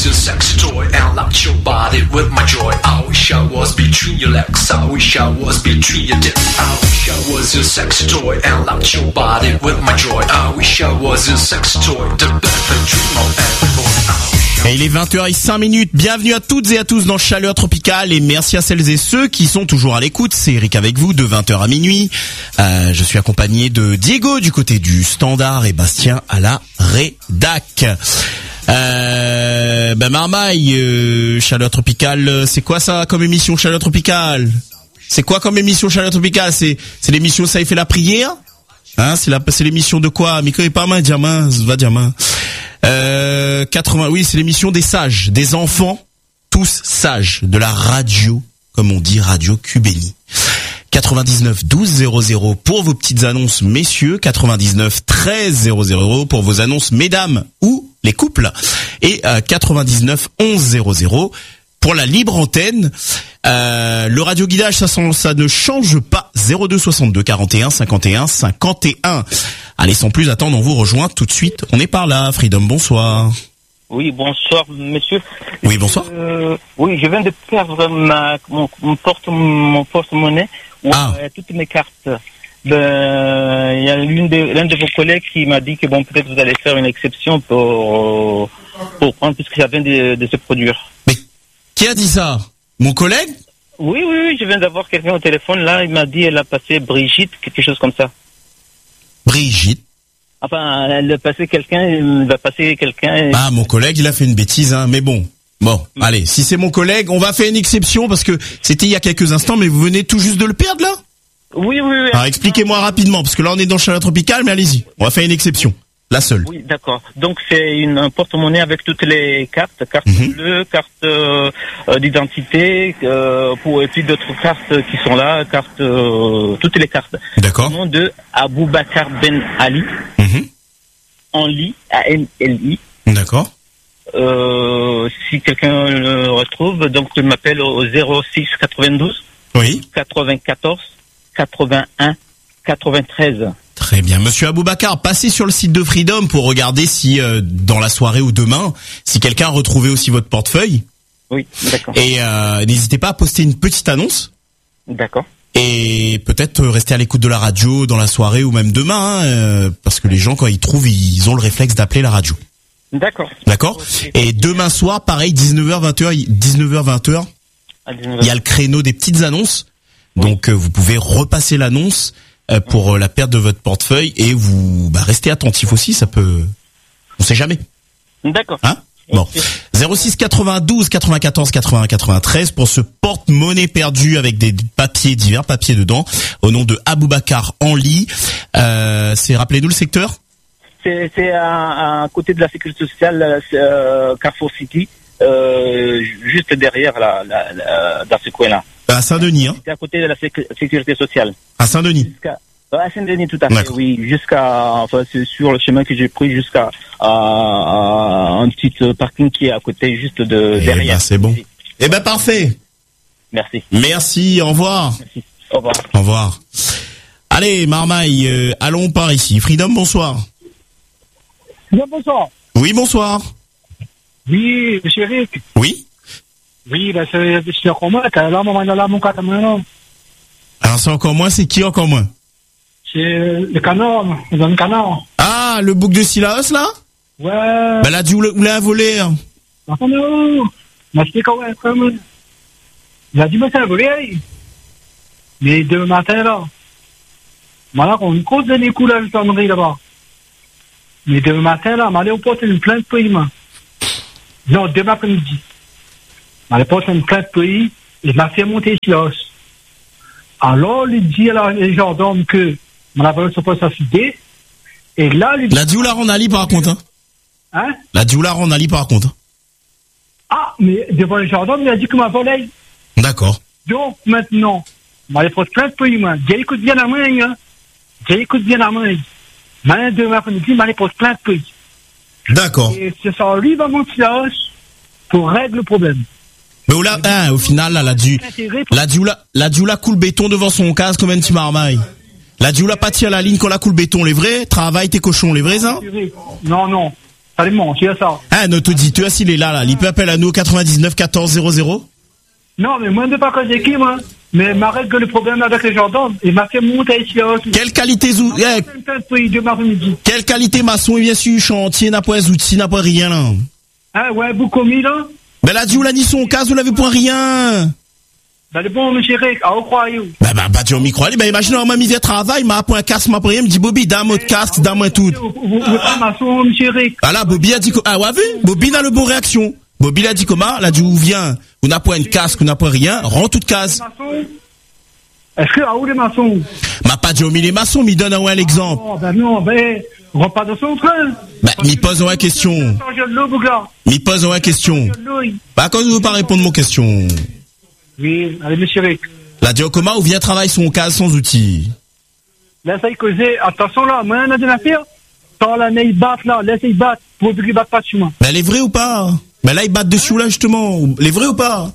was your sex toy and locked your body with my joy. I wish I was between your legs. I wish I was between your lips. I wish I was your sex toy and locked your body with my joy. I wish I was your sex toy, the perfect dream of every boy. Et il est 20h05. Bienvenue à toutes et à tous dans Chaleur Tropicale et merci à celles et ceux qui sont toujours à l'écoute. C'est Eric avec vous de 20h à minuit. Je suis accompagné de Diego du côté du standard et Bastien à la rédac. Marmaille, Chaleur Tropicale, c'est quoi ça comme émission Chaleur Tropicale? C'est quoi comme émission Chaleur Tropicale? C'est l'émission Ça y fait la prière? Hein, c'est l'émission de quoi? Micro et pas main, diamant, va diamant. 80, oui, c'est l'émission des sages, des enfants, tous sages, de la radio, comme on dit, Radio Cubéni. 99 12 00 pour vos petites annonces, messieurs. 99 13 00 pour vos annonces, mesdames ou les couples. Et 99 11 00 pour la libre antenne. Le radio guidage, ça ne change pas. 02 62 41 51 51. Allez, sans plus attendre, on vous rejoint tout de suite. On est par là. Freedom, bonsoir. Oui, bonsoir, monsieur. Oui, bonsoir. Oui, je viens de perdre mon porte-monnaie où toutes mes cartes. Il y a l'un de vos collègues qui m'a dit que bon, peut-être vous allez faire une exception pour prendre puisque ça vient de se produire. Mais qui a dit ça? Mon collègue? Oui, je viens d'avoir quelqu'un au téléphone là. Il m'a dit elle a passé Brigitte, quelque chose comme ça. Brigitte. Enfin, elle va passer quelqu'un. Ah, mon collègue, il a fait une bêtise, hein. Mais bon, allez, si c'est mon collègue, on va faire une exception parce que c'était il y a quelques instants, mais vous venez tout juste de le perdre là. Oui. Alors expliquez-moi rapidement parce que là on est dans Chaleur Tropicale, mais allez-y, on va faire une exception, la seule. Oui, d'accord. Donc c'est un porte-monnaie avec toutes les cartes bleues, cartes d'identité, et puis d'autres cartes qui sont là, toutes les cartes. D'accord. Au nom de Aboubakar Ben Ali. Enli, A-N-L-I. D'accord. Si quelqu'un le retrouve, donc il m'appelle au 06 92 94 81 93. Très bien. Monsieur Aboubakar, passez sur le site de Freedom pour regarder si, dans la soirée ou demain, si quelqu'un a retrouvé aussi votre portefeuille. Oui, d'accord. Et n'hésitez pas à poster une petite annonce. D'accord. Et peut-être rester à l'écoute de la radio dans la soirée ou même demain, parce que les gens, quand ils trouvent, ils ont le réflexe d'appeler la radio. D'accord. Et demain soir, pareil, 19h, 20h, il y a le créneau des petites annonces. Oui. Donc, vous pouvez repasser l'annonce pour la perte de votre portefeuille et vous restez attentif aussi, ça peut... On sait jamais. D'accord. Hein? Bon. 06 92 94 81 93 pour ce porte-monnaie perdu avec des divers papiers dedans, au nom de Aboubakar Enli. Rappelez-nous le secteur? C'est à côté de la sécurité sociale, Carrefour City, juste derrière dans ce coin-là. À Saint-Denis, hein? C'est à côté de la sécurité sociale. À Saint-Denis? À Saint-Denis, tout à fait, oui. C'est sur le chemin que j'ai pris jusqu'à un petit parking qui est à côté, juste derrière. C'est bon. Parfait. Merci, au revoir. Merci. Au revoir. Au revoir. Allez, Marmaille, allons par ici. Freedom, bonsoir. Bien, bonsoir. Oui, bonsoir. Oui, monsieur Eric. Oui. Oui, c'est encore moins, là, mon catamarain. Alors, c'est encore moins, c'est qui encore moins? C'est le canard, le canard. Ah, le bouc de Silas, là? Ouais. Là, tu l'as volé, hein. Non. Mais c'était quand même. Il a dit, mais c'est un volé. Mais demain matin, là. Voilà, on une cause de les coups, là, le sonnerie, là-bas. Mais demain matin, là, m'allait au poste une plainte pays, moi. Non, demain après-midi. M'allait porter une plainte pays, et m'a fait monter Silas. Alors, il dit à les gendarmes que mon aveugle se passe à fider. Et là, il dit... La Dioula Ronali par contre, hein? La Dioula Ronali par contre. Ah, mais devant les gendarmes, il a dit que m'a volé. D'accord. Donc, maintenant, m'a fait plein de pays, moi. J'ai écoute bien la main, hein. Maintenant, demain après-midi, m'a fait plein de pays. D'accord. Et c'est ça, lui, va monter là pour régler le problème. Mais au final, là, la Dioula coule béton devant son casque comme un petit marmaille. La Dioula pas tire la ligne quand la coule béton, les vrais. Travaille tes cochons, les vrais, hein? Non. Ça lui mentir, ça. Ah, notre auditeur, s'il est là, il peut appeler à nous au 99 14 00. Non, mais moi, je ne veux pas causer qui, moi. Mais m'arrête que le problème avec les gendarmes, il m'a fait monter ici. Quelle qualité quelle qualité maçon, il vient sur le chantier, n'a pas outils, n'a pas rien, là. Ah, ouais, vous commis, là? Ben, là, dit, ou la ni son cas, vous l'avez point rien. Ben, le bon, monsieur Rick, à où croyez-vous? Bah, tu m'y crois, ben, imagine, on m'a mis à travail, m'a point casque, m'a rien, me dit, Bobby, dame, de casque, dame, tout. Vous êtes maçon, monsieur Rick. Ah, là, Bobby a dit, ah, ouais, vu? Bobby n'a le bon réaction. Bobby l'a dit comment? Là, dit, où vient? On n'a point de casque, on n'a point rien, rend toute case. Est-ce que, à où les maçons? M'a pas dit, les maçons, m'y donne un l'exemple. Oh, ben non, repart de son train. Bah, m'y pose une question. M'y pose une question. Bah, quand vous pas répondre à mon question. Oui, allez, monsieur Rick. La dit, comment, où vient travailler son case sans outils? Laissez causer, attention là, moi, on a des affaires. Quand la neige batte là, laissez battre, pour qu'il batte pas dessus, moi. Mais elle est vraie ou pas? Mais là, ils battent dessus, là, justement. Elle est vraie ou pas?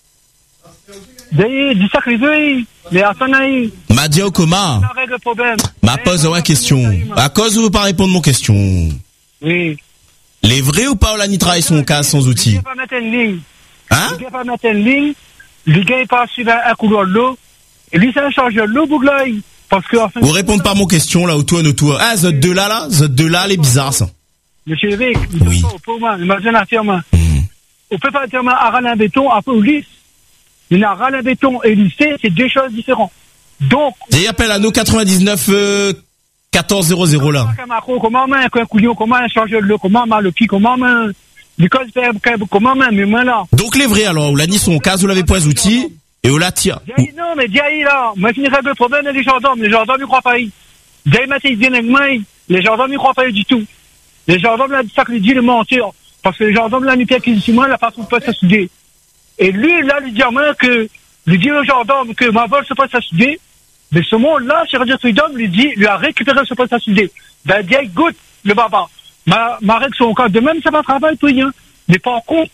Dis ça que les deux, mais attendez. M'a dit au coma. M'a pose une question. À cause où vous pas répondre à mon question. Oui. Les vrais ou pas, là, ni travaille son cas sans outils? Il ne pas mettre une ligne. Hein? Il ne pas mettre une ligne. Le gars, il passe sur un couloir de l'eau. Et lui, c'est un chargeur de l'eau, Bouglaï. Parce que, enfin. Vous répondez pas à mon question, là, autour, autour. Ah, zot de là, elle est bizarre, ça. Monsieur Rick, oui. Il m'a dit un affaire, on peut pas dire, à râler un béton, un peu au lisse. Il a râle un béton et lycée, c'est deux choses différentes. Donc. Et appelle à nos 99, 14 00 là. Comment, un couillon, comment, un chargeur de l'eau, comment, le qui, comment, comment, mais moi, là. Donc, les vrais, alors, où la ni son cas, vous l'avez pas les outils, et où la tire. Non, mais Diaï, là, moi, je règle le problème des gendarmes. Les gendarmes, ils croient pas y. Diaï, ils viennent avec moi, les gendarmes, ils croient pas y du tout. Les gendarmes, là, ça que dit le mentir. Parce que les gendarmes, là, qui est ici, moi, la façon de pas s'assuder. Et lui, là, lui dit à moi lui dit au gendarme que ma vol se passe à souder. Mais ce moment-là, chez Radio Freedom, lui a récupéré ce poste à souder. Ben, Diaï, goûte, le baba. Ma règle son cas de même, ça va travailler, tout, hein. Mais pas en compte.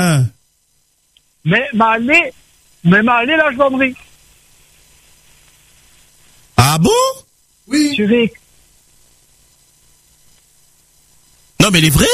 Mais m'a allé la gendarmerie. Ah bon? Oui. Tu veux. Non, mais les vrais?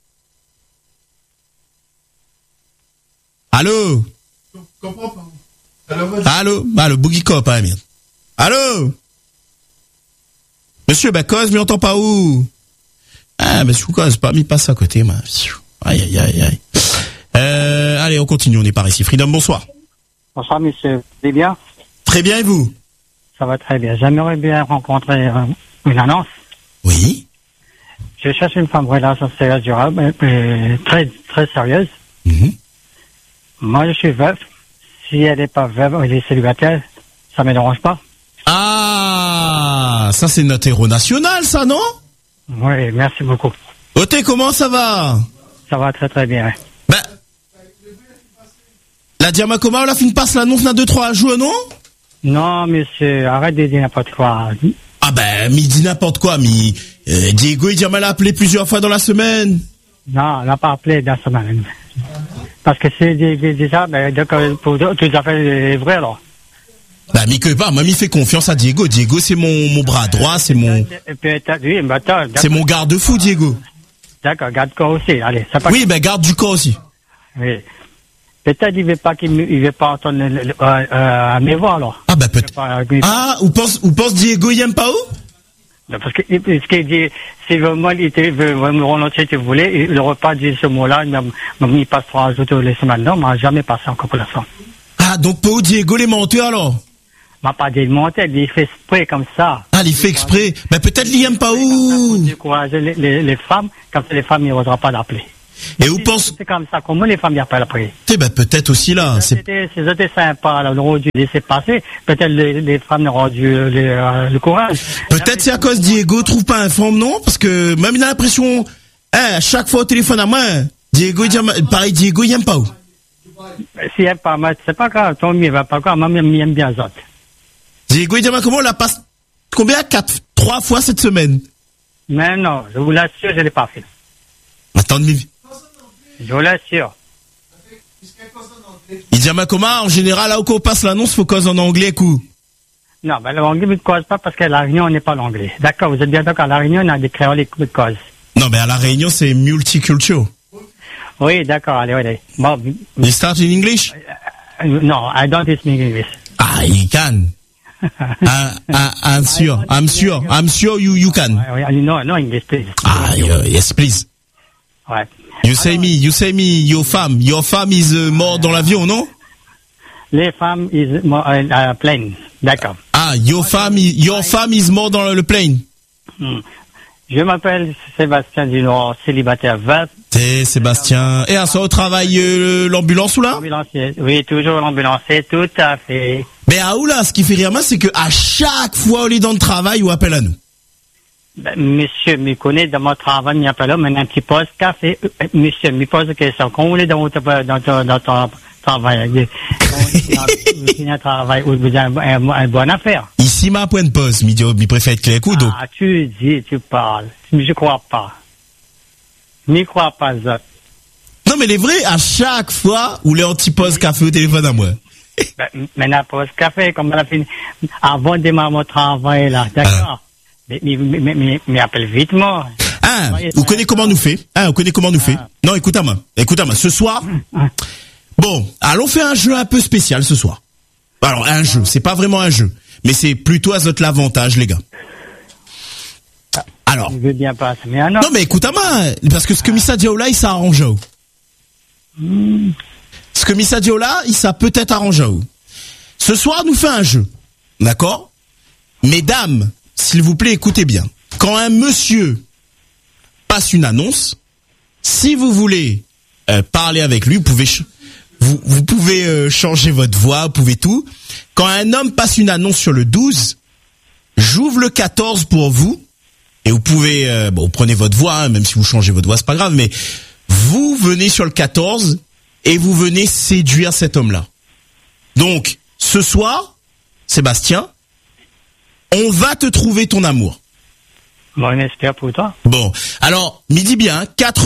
Allô? Je comprends pas. Allô, Boogie Cop, hein, merde. Allô? Monsieur, cause, mais on entend pas où? Ah, je vous cause pas, mais passe à côté, moi. Aïe. Allez, on continue, on est par ici. Freedom, bonsoir. Bonsoir, monsieur. Vous allez bien? Très bien, et vous? Ça va très bien. J'aimerais bien rencontrer une annonce. Oui. Je cherche une femme relation sérieuse durable, très, très sérieuse. Moi, je suis veuf. Si elle n'est pas veuve, elle est célibataire, ça ne me dérange pas. Ah, ça c'est notre héros national, ça, non? Oui, merci beaucoup. Oté, comment ça va? Ça va très très bien. La Diamakoma, la fin passe l'annonce dans 2-3 jours, non? Non, monsieur, arrête de dire n'importe quoi. Ah il dit n'importe quoi, mais Diego, il m'a appelé plusieurs fois dans la semaine. Non, il n'a pas appelé dans la semaine. Parce que c'est déjà, pour tout à fait vrai, alors. Moi, il fait confiance à Diego. Diego, c'est mon bras droit, c'est mon... c'est mon garde-fou, Diego. D'accord, garde corps aussi, allez. Ça oui, garde du corps aussi. Oui. Peut-être il veut pas entendre mes voix, alors. Ah, peut-être. Ou pense Diego, il aime pas où? Parce que, ce qu'il dit, si vraiment il veut me renoncer, si vous voulez, il n'aurait pas dit ce mot-là, il passe 3 jours toutes les semaines, non, il m'a jamais passé encore pour l'instant. Ah, donc, pas où Diego les menteurs, alors? Il m'a pas dit de mentir, il fait exprès comme ça. Ah, il fait exprès. Peut-être il aime pas où? Pour décourager les femmes, comme ça les femmes, il n'osera pas l'appeler. Et où pense... C'est comme ça, comment les femmes n'y appellent après? Peut-être aussi là. C'était sympa, là, on aurait dû laisser passer. Peut-être les femmes n'auront dû le courage. Peut-être c'est à cause Diego trouve pas un femme, non? Parce que même il a l'impression, à chaque fois au téléphone à moi, Diego, Diego, il aime pas où? S'il aime pas, c'est pas grave, ton mieux va pas grave, moi, il aime bien les autres. Diego, il dit, comment on la passe, combien? 3 fois cette semaine? Mais non, je vous l'assure, je l'ai pas fait. Attends, je vous l'assure. Il dit, comment, en général, là où on passe l'annonce, faut cause en anglais, coup. Non, l'anglais ne cause pas parce qu'à La Réunion, on n'est pas l'anglais. D'accord, vous êtes bien d'accord, à La Réunion, on a des créoles et de cause. Non, mais à La Réunion, c'est multicultural. Oui, d'accord, allez. Bon, You start in English? no, I don't speak English. Ah, you can. I'm sure you can. No English, please. Ah, yes, please. Ouais. You say me, your femme is mort dans l'avion, non? Les femmes is plane. D'accord. Ah, your femme is mort dans le plane. Je m'appelle Sébastien du Nord, célibataire 20. T'es Sébastien. Et à ça, au travail, l'ambulance ou là? Ambulancier. Oui, toujours l'ambulancier, tout à fait. Mais à où là, ce qui fait rire, c'est que à chaque fois où il est dans le travail, ou appelle à nous. Ben, monsieur, me connaît dans mon travail, m'y appelle là, maintenant un petit poste café. Monsieur, me pose une question. Quand vous êtes dans ton travail, un travail où vous avez une bonne affaire. Ici, ma point de pause, mi préfère être clair coup, donc. Ah, tu parles. Je crois pas. N'y crois pas, ça. Non, mais les vrais, à chaque fois où les anti-pause café au téléphone à moi. Ben, maintenant, pause café, comme on a fini, avant de démarrer mon travail, là, d'accord? Mais appelle vite, moi. Ah, vous connaissez comment nous fait? Non, écoute à moi. Ce soir, bon, allons faire un jeu un peu spécial ce soir. Alors, un jeu, c'est pas vraiment un jeu, mais c'est plutôt à votre l'avantage, les gars. Alors. Je veux bien passer, mais non. Non, mais écoute à moi, parce que ce que Missa Diola, il s'arrange. Ce que Missa Diola, il s'est peut-être arrangé. Ce soir, nous fait un jeu. D'accord? Mesdames, s'il vous plaît, écoutez bien. Quand un monsieur passe une annonce, si vous voulez parler avec lui, vous pouvez changer votre voix, vous pouvez tout. Quand un homme passe une annonce sur le 12, j'ouvre le 14 pour vous, et vous pouvez, vous prenez votre voix, hein, même si vous changez votre voix, c'est pas grave, mais vous venez sur le 14 et vous venez séduire cet homme-là. Donc, ce soir, Sébastien, on va te trouver ton amour. Bon, on espère pour toi. Bon, alors, midi bien,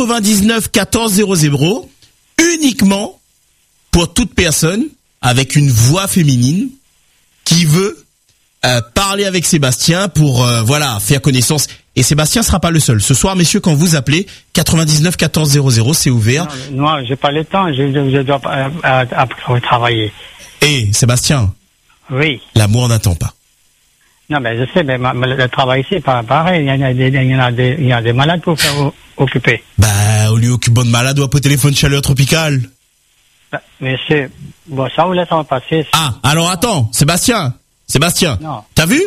99 14 00, uniquement pour toute personne avec une voix féminine qui veut parler avec Sébastien pour faire connaissance. Et Sébastien sera pas le seul. Ce soir, messieurs, quand vous appelez 99 14 00, c'est ouvert. Non, j'ai pas le temps. Je dois travailler. Et Sébastien. Oui. L'amour n'attend pas. Non, mais je sais, mais le travail ici, pas pareil. Il y a des malades pour faire occuper. Au lieu d'occuper de malade, ou un téléphone chaleur tropicale. Monsieur, bon, ça vous laisse en passer. Ah, alors attends, Sébastien, non. T'as vu?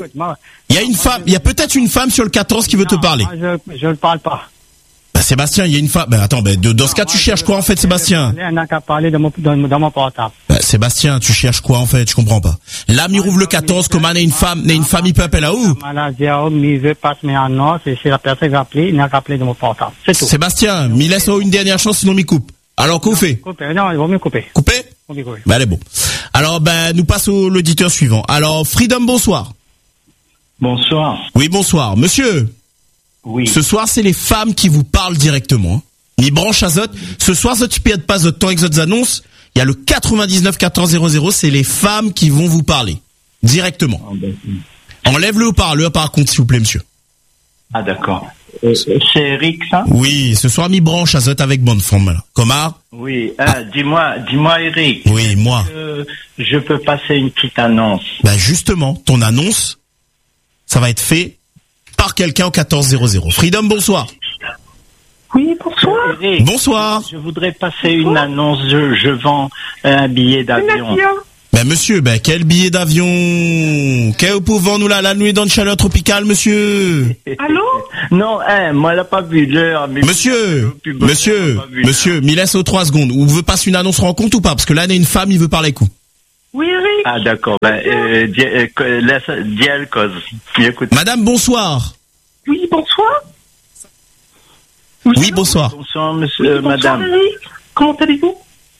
Il y a peut-être une femme sur le 14 qui veut te parler. Moi, je ne parle pas. Sébastien, il y a une femme. Dans ce cas, tu cherches quoi en fait, Sébastien? On n'a qu'à parler dans mon portable. Sébastien, tu cherches quoi en fait? Je comprends pas. Là, il rouvre le 14, comment une femme, il peut appeler à où? Il veut passer mes annonces, et si la personne va appeler, il n'a qu'à appeler dans mon portable. C'est tout. Sébastien, il laisse une dernière chance, sinon il coupe. Alors, qu'on fait? Non, il vaut mieux couper. Couper? Allez, bon. Alors, nous passons à l'auditeur suivant. Alors, Freedom, bonsoir. Bonsoir. Oui, bonsoir. Monsieur. Oui. Ce soir, c'est les femmes qui vous parlent directement. Ni branche azote. Ce soir, ça tu perds pas votre temps avec votre annonces. Il y a le 99 14 00, c'est les femmes qui vont vous parler. Directement. Enlève le haut-parleur par contre, s'il vous plaît, monsieur. Ah, d'accord. C'est Eric, ça? Oui, ce soir, mi branche azote avec bonne forme, là. Comard? Oui, dis-moi, Eric. Oui, moi. Je peux passer une petite annonce. Justement, ton annonce, ça va être fait par quelqu'un au 14 00. Freedom, bonsoir. Oui, bonsoir. Eric, bonsoir. Je voudrais passer une annonce. Je vends un billet d'avion. Monsieur, quel billet d'avion? Qu'est-ce que vous pouvez nous la nuit dans une chaleur tropicale, monsieur? Allô? Non, moi, elle n'a pas vu l'heure. Monsieur, m'y laisse aux 3 secondes. Vous veut passer une annonce rencontre ou pas? Parce que là, il y a une femme, il veut parler coup. Oui, Eric. Ah, d'accord. Diel cause. Écoute. Madame, bonsoir. Oui, bonsoir. Oui, bonsoir. Bonsoir, monsieur, bonsoir, madame. Eric. Comment allez-vous?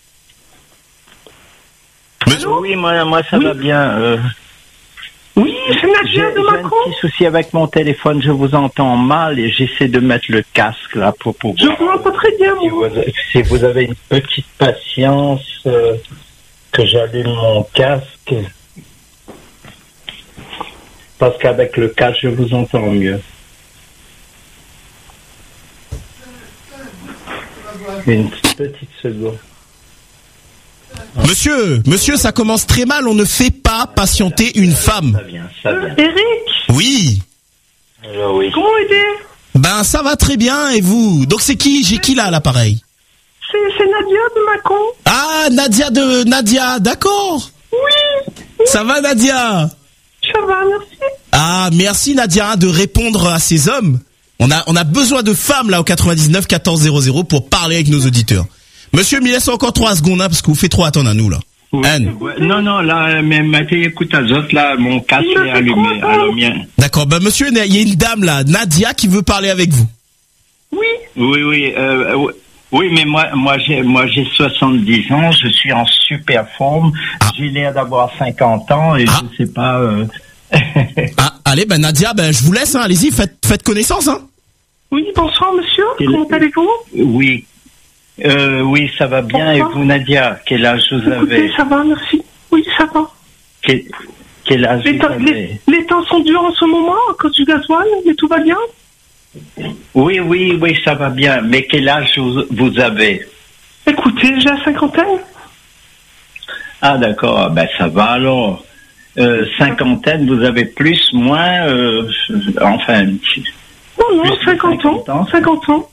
Oui, moi, ça va bien. Oui, c'est Nadia de Macron. J'ai un petit souci avec mon téléphone, je vous entends mal et j'essaie de mettre le casque là pour pouvoir. Je vous entends très bien, moi. Si vous avez une petite patience, que j'allume mon casque. Parce qu'avec le casque, je vous entends mieux. Une petite seconde. Monsieur, ça commence très mal. On ne fait pas patienter une femme. Ça vient. Eric, Oui. Alors oui. comment aider? Ben, ça va très bien. Et vous? Donc, c'est qui? J'ai qui là à l'appareil? C'est Nadia de Macon. Ah, Nadia, d'accord. Oui. Ça va, Nadia? Ça va, merci. Ah, merci, Nadia, de répondre à ces hommes. On a besoin de femmes, là, au 99 14 00 pour parler avec nos auditeurs. Monsieur, il me laisse encore 3 secondes, hein, parce que vous faites trop attendre à nous, là. Oui. Anne. Ouais, non, là, mais écoute, autres, là, mon casque est allumé. Alors, mien. D'accord, ben, monsieur, il y a une dame, là, Nadia, qui veut parler avec vous. Oui. Oui, mais moi, j'ai 70 ans, je suis en super forme. Ah. J'ai l'air d'avoir 50 ans et je sais pas. Allez, ben Nadia, ben je vous laisse, hein, allez-y, faites connaissance, hein. Oui, bonsoir, monsieur. Comment allez-vous? Oui. Oui, ça va bien. Bonsoir. Et vous, Nadia, quel âge vous Écoutez, avez? ça va, merci. Oui, ça va. Quel âge vous avez? Les temps sont durs en ce moment à cause du gasoil, mais tout va bien. Oui, ça va bien. Mais quel âge vous avez? Écoutez, j'ai la cinquantaine. Ah, d'accord. Ben, ça va alors. Cinquantaine, vous avez plus, moins, enfin. Non, 50 ans. 50 ans.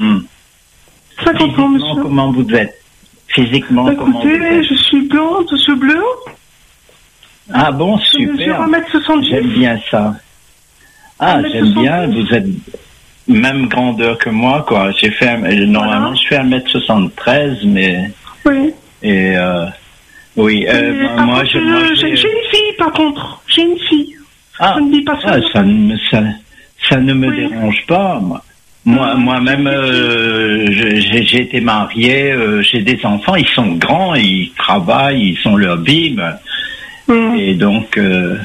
50 ans, monsieur. Comment vous êtes? Physiquement, comment vous Écoutez, êtes? je suis blonde, je suis bleue. Ah bon, Je super. 1m70. J'aime bien ça. Ah, 1m70. j'aime bien. Vous êtes même grandeur que moi, quoi. Normalement, je fais 1m73, mais. Oui. Oui. Moi, j'ai une fille, par contre. J'ai une fille. Ah, je ne dis pas ça. Ça ne me dérange pas, moi. Moi-même, j'ai été marié, j'ai des enfants, ils sont grands, ils travaillent, ils sont leur vie. Et donc,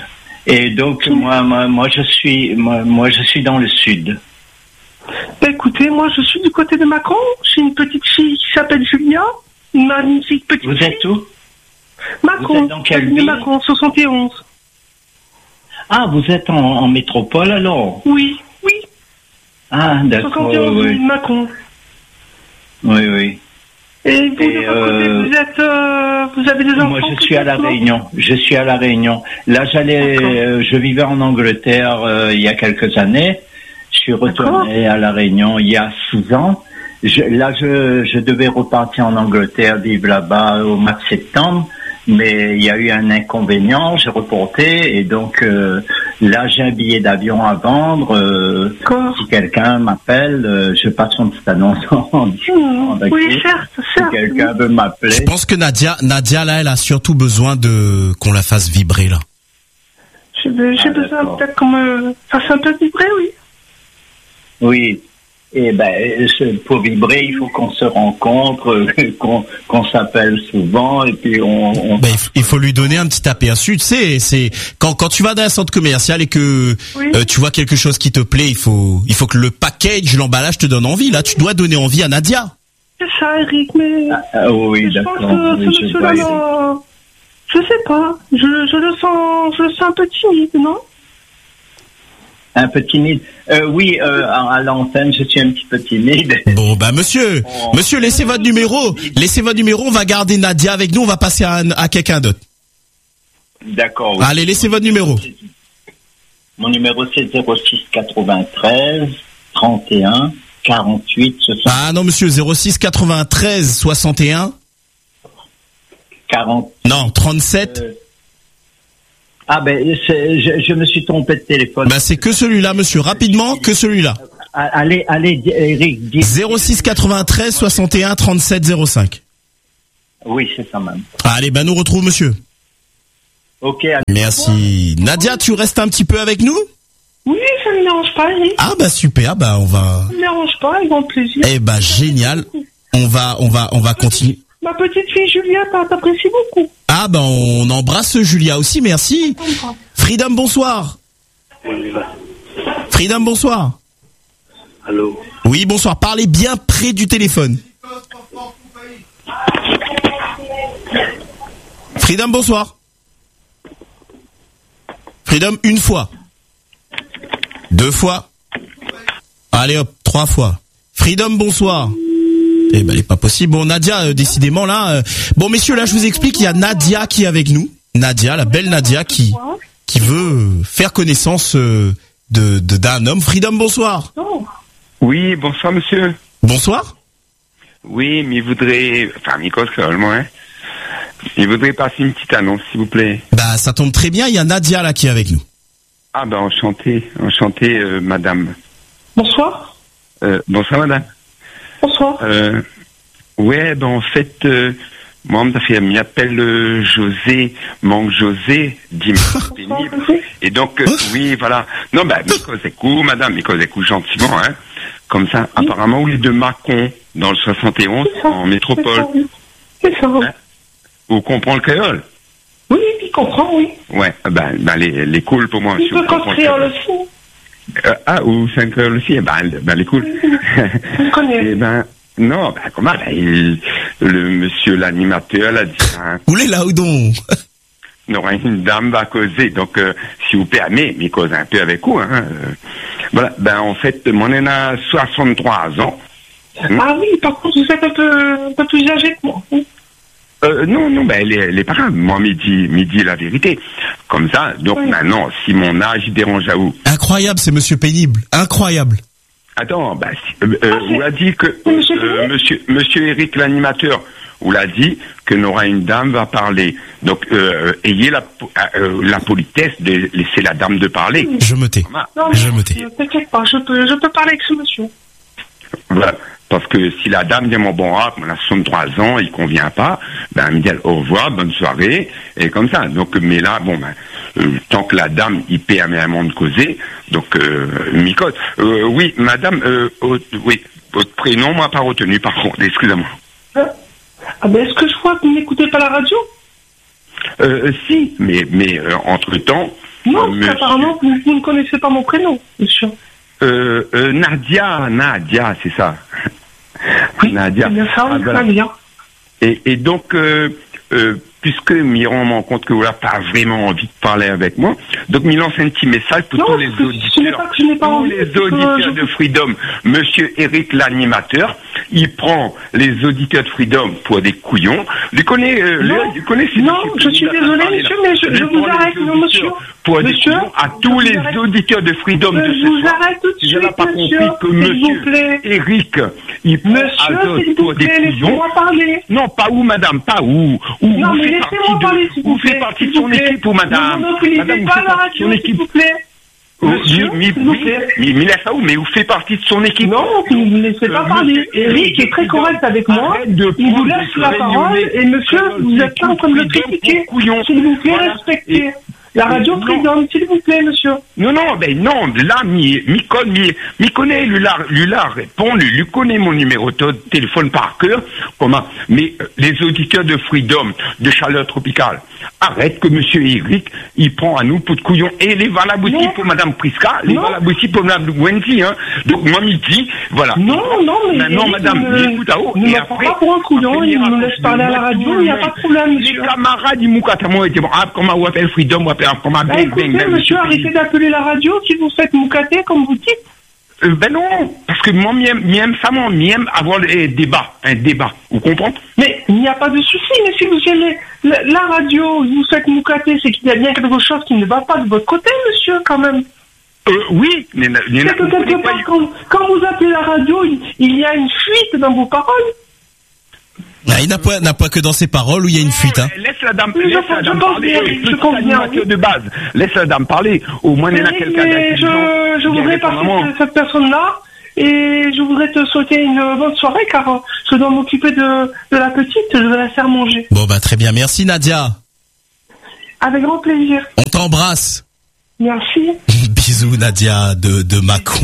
moi, je suis dans le sud. Écoutez, moi, je suis du côté de Macron. J'ai une petite fille qui s'appelle Julia, une magnifique petite fille. Vous êtes où? Macron. Vous êtes dans quelle ville? Macron, 71. Ah, vous êtes en métropole alors? Oui. Ah, d'accord. 71, oui. Macron. Oui. Et vous, de votre côté, vous avez des enfants? Moi, je suis à La Réunion. Là, je vivais en Angleterre il y a quelques années. Je suis retourné à La Réunion il y a 6 ans. Je devais repartir en Angleterre, vivre là-bas au mois de septembre. Mais il y a eu un inconvénient, j'ai reporté et donc là j'ai un billet d'avion à vendre. Si quelqu'un m'appelle, je passe une petite annonce en discutant avec oui, vous. certes. Si quelqu'un veut m'appeler. Je pense que Nadia là, elle a surtout besoin qu'on la fasse vibrer là. J'ai besoin peut-être qu'on me fasse un peu vibrer, oui. Oui. Et pour vibrer, il faut qu'on se rencontre, qu'on s'appelle souvent, et puis il faut lui donner un petit aperçu, tu sais, c'est quand tu vas dans un centre commercial et que tu vois quelque chose qui te plaît, il faut que le package, l'emballage te donne envie. Là, tu dois donner envie à Nadia. C'est ça, Eric, mais oui, je pense d'accord. que ce monsieur-là, je sais pas, je le sens un peu timide, non? Un peu timide. Oui, à l'antenne, je suis un petit peu timide. Bon, monsieur, laissez votre numéro. On va garder Nadia avec nous. On va passer à quelqu'un d'autre. D'accord. Oui. Allez, laissez votre numéro. Mon numéro, c'est 06 93 31 48 60. Ah non, monsieur, 06 93 61 40. Non, 37. Je me suis trompé de téléphone. C'est que celui-là, monsieur. Rapidement, que celui-là. Allez, Eric, dis. 06 93 61 37 05. Oui, c'est ça même. Allez, nous retrouve, monsieur. Ok. Merci. Nadia, tu restes un petit peu avec nous? Oui, ça ne me dérange pas, Eric. Ah, super, on va. Ça ne me dérange pas, avec grand plaisir. Génial. On va continuer. Ma petite fille Julia, t'apprécie beaucoup. Ah, on embrasse Julia aussi, merci. Freedom, bonsoir. Freedom, bonsoir. Allô? Oui, bonsoir. Parlez bien près du téléphone. Freedom, bonsoir. Freedom, une fois. 2 fois. Allez hop, 3 fois. Freedom, bonsoir. Eh ben, il est pas possible. Bon, Nadia, décidément là. Bon, messieurs, là, je vous explique. Il y a Nadia qui est avec nous. Nadia, la belle Nadia, qui veut faire connaissance d'un homme. Freedom, bonsoir. Oui, bonsoir, monsieur. Bonsoir. Oui, mais il voudrait, enfin, Nikos, seulement, hein. Il voudrait passer une petite annonce, s'il vous plaît. Bah, ça tombe très bien. Il y a Nadia là qui est avec nous. Ah, ben, enchanté, madame. Bonsoir. Bonsoir, madame. Bonsoir. Ouais, ben, en fait, moi, il m'appelle José, manque José, dit pénible. Et donc, oui, voilà. Non, ben, Mikosekou, madame, Mikosekou, gentiment, hein. Comme ça, apparemment, vous êtes de Mâcon, dans le 71, en métropole. C'est ça, oui. Hein? Vous comprenez le créole? Oui, il comprend, oui. Ouais, ben, les cool pour moi. Il peut pas créole aussi. Ou c'est un créole aussi, ben, les cool. Je connais. Eh ben, non, ben, comment, le monsieur l'animateur l'a dit, hein. Où est là, où donc? Non, une dame va causer, donc, si vous permettez, mais cause un peu avec vous, hein. Voilà, ben, en fait, moi, on a 63 ans. Ah oui, par contre, vous êtes un peu plus âgé que moi. Non, ben, les parents, moi, me dit la vérité. Comme ça, donc, maintenant, si mon âge dérange à vous. Incroyable, c'est monsieur pénible. Incroyable. Attends, ben, vous l'a dit que, monsieur Eric, l'animateur, vous l'a dit que n'aura une dame va parler. Donc, ayez la politesse de laisser la dame de parler. Je me tais. Non, je me tais. T'inquiète pas, je peux parler avec ce monsieur. Voilà. Parce que si la dame dit mon bon rap, on a 63 ans, il convient pas, ben, elle me dit au revoir, bonne soirée, et comme ça. Donc, mais là, bon, ben, tant que la dame, il permet à monde de causer, donc, Mikote. Oui, madame, oui, votre prénom m'a pas retenu, par contre, excusez-moi. Ah ben, est-ce que je vois que vous n'écoutez pas la radio? Si, mais entre-temps... Non, apparemment, vous ne connaissez pas mon prénom, monsieur. Nadia, c'est ça. Oui, Nadia. C'est bien ça, voilà. Nadia. Et donc, puisque Miron me rend compte que vous n'avez pas vraiment envie de parler avec moi, donc il lance un petit message pour tous les auditeurs, auditeurs de Freedom. Monsieur Eric, l'animateur, il prend les auditeurs de Freedom pour des couillons. Il connaît, non, je suis désolé, monsieur, mais je vous arrête, non, monsieur. Pour des couillons à tous les auditeurs de Freedom de ce soir. Je vous arrête tout de suite, je n'ai pas compris que monsieur Eric, il prend monsieur, pour des couillons. Laissez-moi parler. Non, pas où, madame, pas où. Non, mais laissez-moi parler, s'il vous plaît. Vous faites partie de son équipe, ou madame? Ne monopolisez pas la radio, s'il vous plaît. Monsieur, mais laisse ça où? Mais vous faites partie de son équipe. Non, vous ne me laissez pas parler. Eric est très correct avec moi. Il vous laisse la parole. Et monsieur, vous êtes pas en train de le critiquer. S'il vous plaît, respectez. La radio Freedom, s'il vous plaît, monsieur. Non, ben non, là, m'y connaît, lui répond, lui connaît mon numéro de téléphone par cœur, comment, mais les auditeurs de Freedom, de Chaleur Tropicale, arrête que monsieur Eric, il prend à nous pour de couillons, et les valables aussi pour madame Priska, les valables aussi pour madame Wendy, hein. Donc, moi, midi, voilà. Non, mais non, madame, écoute à haut, et après, pas pour un couillon, il nous laisse parler à la radio, il n'y a pas de problème, monsieur. Les camarades, ils m'ont catamo, ils disent, comment on appelle Freedom, écoutez, monsieur, arrêtez d'appeler la radio si vous faites moucater, comme vous dites. Ben non, parce que moi, m'aime avoir un débat, vous comprenez? Mais il n'y a pas de souci, mais si vous aimez la radio, vous faites moucater, c'est qu'il y a bien quelque chose qui ne va pas de votre côté, monsieur, quand même. Oui, mais c'est que quelque part, quand vous appelez la radio, il y a une fuite dans vos paroles. Il n'a pas que dans ses paroles où il y a une fuite, hein. Laisse la dame parler. Je conviens. De base. Laisse la dame parler. Au moins, il y en a quelqu'un d'intelligent. Je voudrais passer cette personne-là et je voudrais te souhaiter une bonne soirée car je dois m'occuper de la petite. Je vais la faire manger. Bon, bah, très bien. Merci, Nadia. Avec grand plaisir. On t'embrasse. Merci. Bisous, Nadia de Mâcon.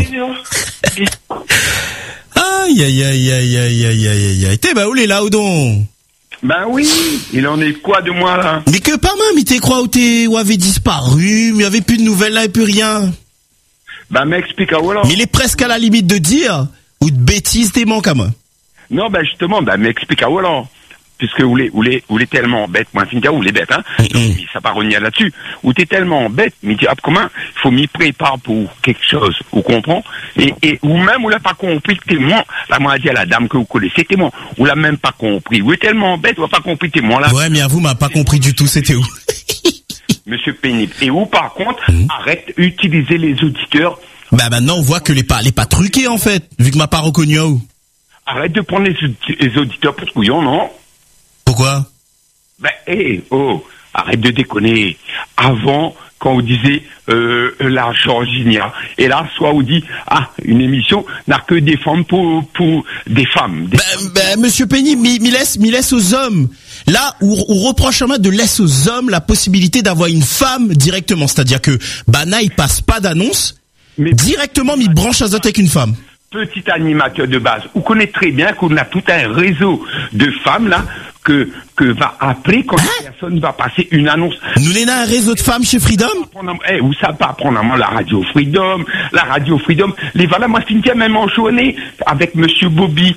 Aïe. T'es bah où les là ou donc? Ben oui, il en est quoi de moi là? Mais que pas même, il t'es quoi où avait disparu, mais il y avait plus de nouvelles là et plus rien. Ben m'explique à Wallon. Mais il est presque à la limite de dire ou de bêtises t'es manque à moi. Non, ben justement, m'explique à Wallon. puisque vous l'êtes tellement bête, moi, Fintia, vous l'êtes bête, hein. Ça va revenir là-dessus. Ou t'es tellement bête, mais tu dis, comment, il faut m'y préparer pour quelque chose, vous comprenez? Et, ou même, vous l'avez pas compris, témoin, là, moi, dit à la dame que vous connaissez, témoin, vous l'avez même pas compris. Vous êtes tellement bête, vous n'avez pas compris, témoin, là. Ouais, mais à vous, m'a pas compris du tout, c'était où? Monsieur pénible. Et où, par contre, arrête d'utiliser les auditeurs. Bah, maintenant, on voit que les pas truqués, en fait, vu que m'a pas reconnu, où? Arrête de prendre les auditeurs pour couillons, non? Pourquoi? Ben, arrête de déconner. Avant, quand on disait la Georginia, et là, soit on dit, une émission n'a que des femmes pour des femmes. Monsieur Penny, m'y laisse aux hommes. Là, on reproche à moi de laisser aux hommes la possibilité d'avoir une femme directement. C'est-à-dire que, là, il passe pas d'annonce, mais directement, il branche à avec une femme. Petit animateur de base, vous connaissez très bien qu'on a tout un réseau de femmes, là, que va appeler quand la personne va passer une annonce. Nous n'avons un réseau de femmes chez Freedom? Vous savez pas prendre en main la radio Freedom, les voilà, moi, Cynthia, même en journée, avec monsieur Bobby,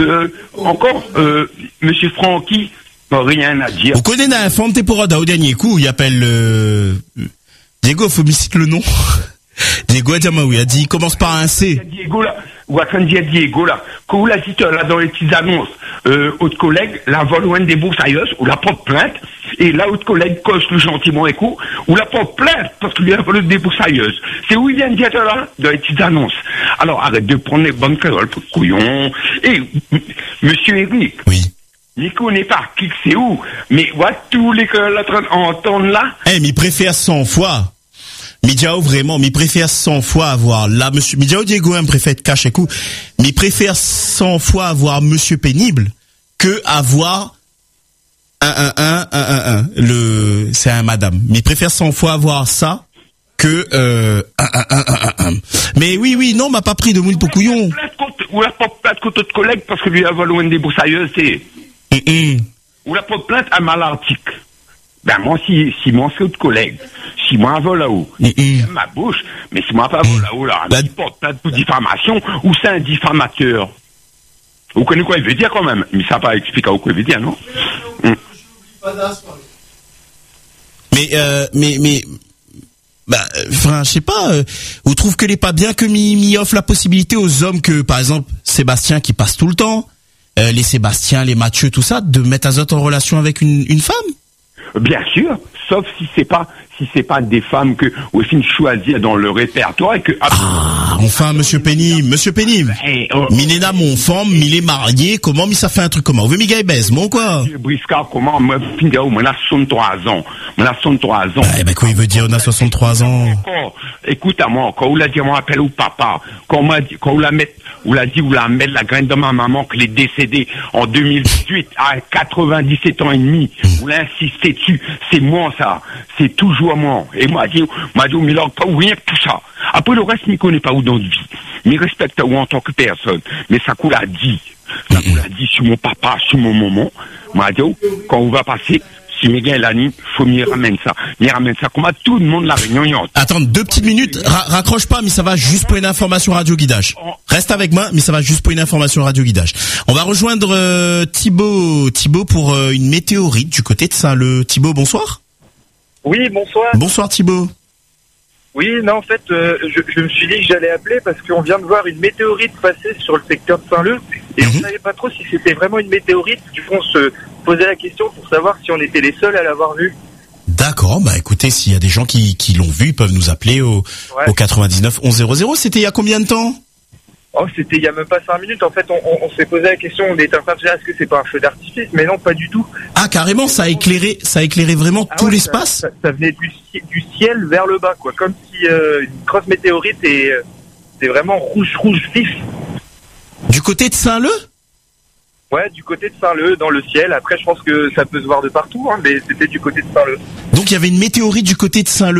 monsieur Francky, rien à dire. Vous connaissez un femme pour au dernier coup, il appelle, Diego, faut me citer le nom. Diego a dit, oui, il a dit, il commence par un C. Diego, là, ou à Diego, là, quand vous la dites, là, dans les petites annonces, autre collègue, la vole loin des boursailleuses, ou la porte plainte, et là, autre collègue, coche le gentiment écho, ou la porte plainte, parce qu'il y a la vole des boursailleuses. C'est où il vient de dire, là, dans les petites annonces. Alors, arrête de prendre les bonnes créoles pour couillon. Et, monsieur Eric. Oui. Il connaît pas qui c'est où, mais, tous les créoles en train d'entendre là. Mais il préfère 100 fois. Midiao vraiment, mais préfère 100 fois avoir là monsieur Midiao Diego me préfère être caché coup, mais préfère 100 fois avoir monsieur pénible que avoir c'est un madame. Mais préfère 100 fois avoir ça que Mais oui, non, m'a pas pris de moule pour couillon. Ou la porte plainte contre notre collègue parce que lui a volé loin des boursailleuses, c'est. Ou la porte plainte à malartique. Ben moi si moi c'est autre collègue, si moi vole là-haut, ma bouche, mais si moi pas vole là-haut là, il porte plainte pour diffamation ou c'est un diffamateur. Vous connaissez quoi il veut dire quand même, mais ça pas expliquer quoi il veut dire, non? Mais enfin, je sais pas, vous trouvez que n'est pas bien que m'y offre la possibilité aux hommes que, par exemple, Sébastien qui passe tout le temps, les Sébastien, les Mathieu, tout ça, de mettre Azote en relation avec une femme? Bien sûr, sauf si c'est pas des femmes que Weffin choisit dans le répertoire et que enfin monsieur Penny, Milena mon femme, il est marié, comment mais ça fait un truc comment? Vous voulez m'y baise, mon quoi? Briscard, comment moi on a 63 ans. Eh ben quoi il veut dire on a 63 ans? Écoute à moi, quand on l'a dit moi appelle au papa, quand on la met la graine de ma maman qui est décédée en 2018 à 97 ans et demi, vous l'insistez dessus, c'est moi ça, c'est toujours moi. Et moi dit mais là pas rien tout ça. Après le reste, m'y connaît pas où dans la vie. M'y respecte où en tant que personne. Mais ça qu'on l'a dit. Ça qu'on l'a dit sur mon papa, sur mon maman. M'a dit, quand on va passer, si Miguel Lani, faut m'y ramener ça. Comme à tout le monde la réunion. Attends, 2 petites minutes. Raccroche pas, mais ça va juste pour une information radio guidage. Reste avec moi, mais ça va juste pour une information radio guidage. On va rejoindre Thibaut pour une météorite du côté de Saint-Leu. Thibaut, bonsoir. Oui, bonsoir. Bonsoir Thibaut. Oui, non, en fait, je me suis dit que j'allais appeler parce qu'on vient de voir une météorite passer sur le secteur de Saint-Leu et on savait pas trop si c'était vraiment une météorite. Du coup, on se posait la question pour savoir si on était les seuls à l'avoir vue. D'accord, bah écoutez, s'il y a des gens qui l'ont vu, ils peuvent nous appeler au 99 11 00. C'était il y a combien de temps? Oh, c'était il y a même pas 5 minutes. En fait, on s'est posé la question, on était en train de dire est-ce que c'est pas un feu d'artifice? Mais non, pas du tout. Ah, carrément, ça a éclairé vraiment tout l'espace? Ça venait du ciel vers le bas, quoi. Comme si une grosse météorite et c'est vraiment rouge vif. Du côté de Saint-Leu? Ouais, du côté de Saint-Leu, dans le ciel. Après, je pense que ça peut se voir de partout, hein, mais c'était du côté de Saint-Leu. Donc, il y avait une météorite du côté de Saint-Leu.